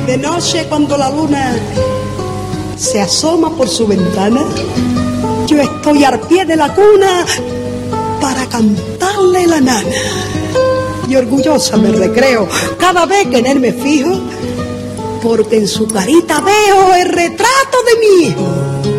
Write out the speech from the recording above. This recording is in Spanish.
De noche, cuando la luna se asoma por su ventana, yo estoy al pie de la cuna para cantarle la nana. Y orgullosa me recreo cada vez que en él me fijo, porque en su carita veo el retrato de mi hijo.